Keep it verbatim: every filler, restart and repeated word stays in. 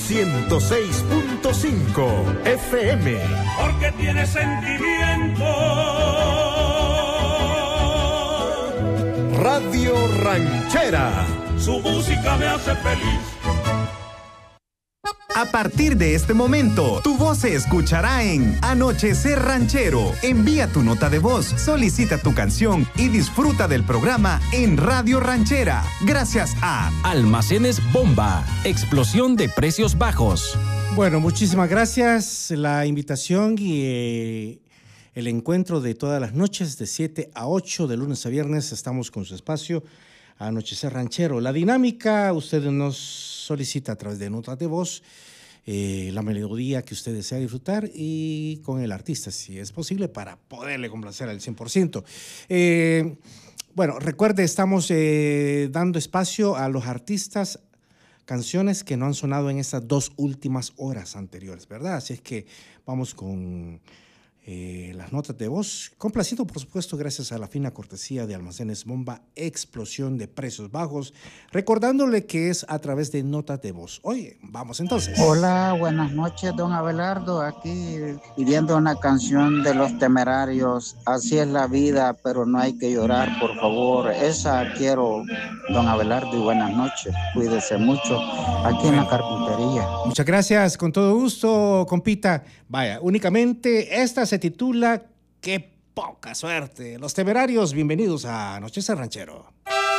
ciento seis punto cinco F M. Porque tiene sentimiento. Radio Ranchera. Su música me hace feliz. A partir de este momento, tu voz se escuchará en Anochecer Ranchero. Envía tu nota de voz, solicita tu canción y disfruta del programa en Radio Ranchera. Gracias a Almacenes Bomba, explosión de precios bajos. Bueno, muchísimas gracias. La invitación y eh, el encuentro de todas las noches de siete a ocho, de lunes a viernes, estamos con su espacio Anochecer Ranchero. La dinámica, usted nos solicita a través de notas de voz eh, la melodía que usted desea disfrutar y con el artista, si es posible, para poderle complacer al cien por ciento. Eh, bueno, recuerde, estamos eh, dando espacio a los artistas, canciones que no han sonado en estas dos últimas horas anteriores, ¿verdad? Así es que vamos con Eh, las notas de voz, complacido por supuesto gracias a la fina cortesía de Almacenes Bomba, explosión de precios bajos, recordándole que es a través de notas de voz. Oye, vamos entonces. Hola, buenas noches, don Abelardo, aquí pidiendo una canción de Los Temerarios, Así es la vida, pero no hay que llorar, por favor. Esa quiero, don Abelardo, y buenas noches, cuídese mucho, aquí en la carpintería. Muchas gracias, con todo gusto, compita. Vaya, únicamente esta se titula Qué poca suerte. Los Temerarios, bienvenidos a Anochecer Ranchero.